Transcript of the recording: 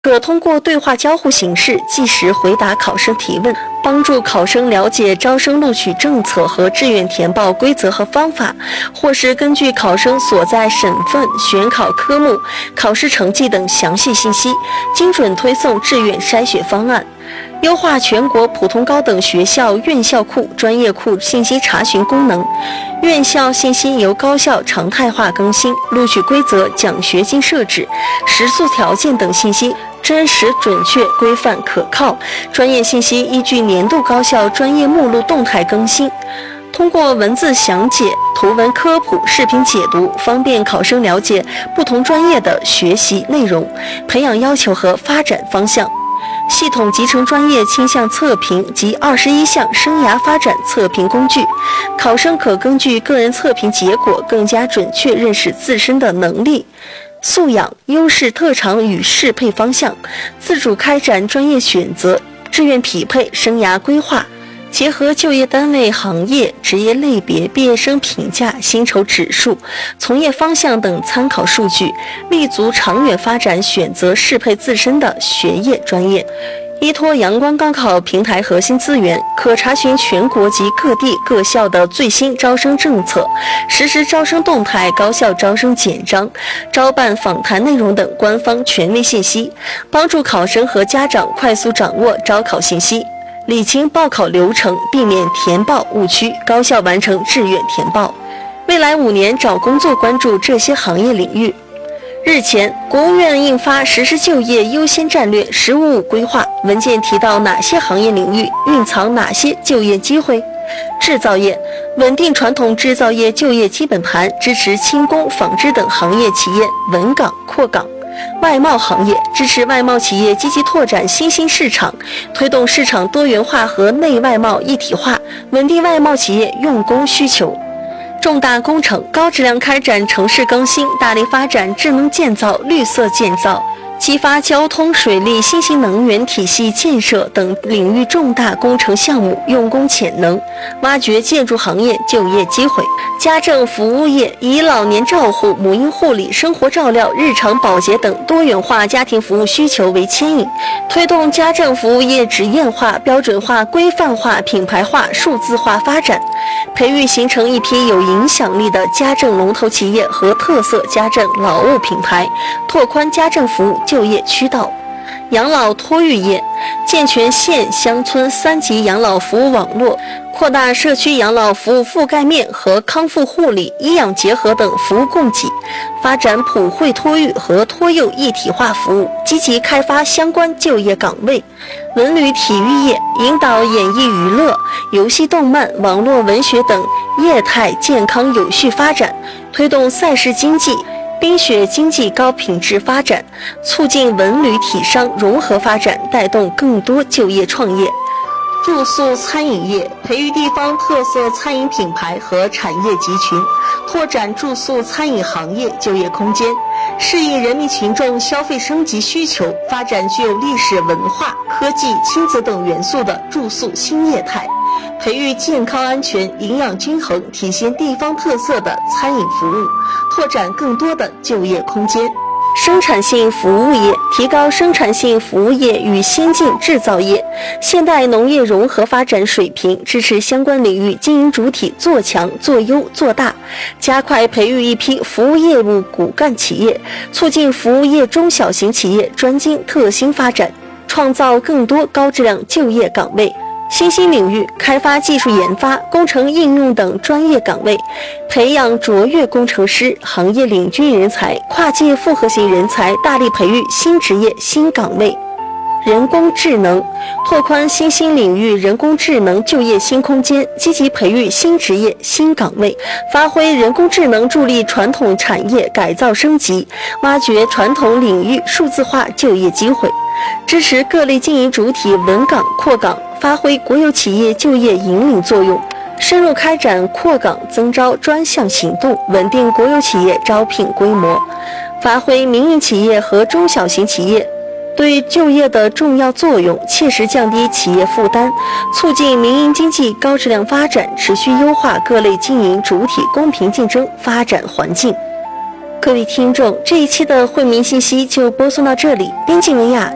可通过对话交互形式即时回答考生提问，帮助考生了解招生录取政策和志愿填报规则和方法，或是根据考生所在省份选考科目、考试成绩等详细信息，精准推送志愿筛选方案。优化全国普通高等学校院校库、专业库信息查询功能，院校信息由高校常态化更新，录取规则、奖学金设置、食宿条件等信息真实、准确、规范、可靠。专业信息依据年度高校专业目录动态更新。通过文字详解、图文科普、视频解读，方便考生了解不同专业的学习内容、培养要求和发展方向。系统集成专业倾向测评及21项生涯发展测评工具，考生可根据个人测评结果更加准确认识自身的能力、素养、优势特长与适配方向，自主开展专业选择、志愿匹配、生涯规划，结合就业单位、行业、职业类别、毕业生评价、薪酬指数、从业方向等参考数据，立足长远发展，选择适配自身的学业专业。依托阳光高考平台核心资源，可查询全国及各地各校的最新招生政策、实时招生动态、高校招生简章、招办访谈内容等官方权威信息，帮助考生和家长快速掌握招考信息，理清报考流程，避免填报误区，高效完成志愿填报。未来5年找工作关注这些行业领域。日前，国务院印发《实施就业优先战略“十五五”规划》，文件提到哪些行业领域蕴藏哪些就业机会？制造业稳定传统制造业就业基本盘，支持轻工、纺织等行业企业稳岗扩岗。外贸行业支持外贸企业积极拓展新兴市场，推动市场多元化和内外贸一体化，稳定外贸企业用工需求。重大工程高质量开展城市更新，大力发展智能建造、绿色建造，激发交通、水利、新型能源体系建设等领域重大工程项目用工潜能，挖掘建筑行业就业机会。家政服务业以老年照护、母婴护理、生活照料、日常保洁等多元化家庭服务需求为牵引，推动家政服务业职业化、标准化、规范化、品牌化、数字化发展，培育形成一批有影响力的家政龙头企业和特色家政劳务品牌，拓宽家政服务就业渠道。养老托育业健全县乡村3级养老服务网络，扩大社区养老服务覆盖面和康复护理、医养结合等服务供给，发展普惠托育和托幼一体化服务，积极开发相关就业岗位。文旅体育业引导演艺娱乐、游戏动漫、网络文学等业态健康有序发展，推动赛事经济、冰雪经济高品质发展，促进文旅体商融合发展，带动更多就业创业。住宿餐饮业培育地方特色餐饮品牌和产业集群，拓展住宿餐饮行业就业空间，适应人民群众消费升级需求，发展具有历史文化、科技、亲子等元素的住宿新业态，培育健康安全、营养均衡、体现地方特色的餐饮服务，拓展更多的就业空间。生产性服务业提高生产性服务业与先进制造业、现代农业融合发展水平，支持相关领域经营主体做强、做优、做大，加快培育一批服务业务骨干企业，促进服务业中小型企业专精特新发展，创造更多高质量就业岗位。新兴领域开发技术研发、工程应用等专业岗位，培养卓越工程师、行业领军人才、跨界复合型人才，大力培育新职业新岗位。人工智能拓宽新兴领域人工智能就业新空间，积极培育新职业新岗位，发挥人工智能助力传统产业改造升级，挖掘传统领域数字化就业机会，支持各类经营主体稳岗扩岗，发挥国有企业就业引领作用，深入开展扩岗增招专项行动，稳定国有企业招聘规模，发挥民营企业和中小型企业对就业的重要作用，切实降低企业负担，促进民营经济高质量发展，持续优化各类经营主体公平竞争发展环境。各位听众，这一期的惠民信息就播送到这里，边境文雅